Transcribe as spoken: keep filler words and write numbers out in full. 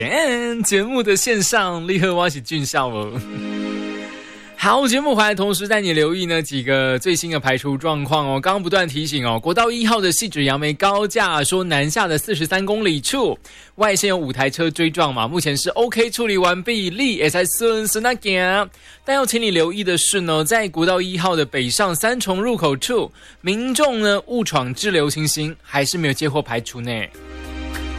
节目的线上立刻挖起俊笑哦。好，节目回来同时带你留意呢几个最新的排除状况哦。刚刚不断提醒哦，国道一号的汐止杨梅高架说南下的四十三公里处外线有五台车追撞嘛，目前是 OK 处理完毕，力也才顺顺那行。但要请你留意的是呢，在国道一号的北上三重入口处，民众呢误闯滞留情形还是没有接获排除呢。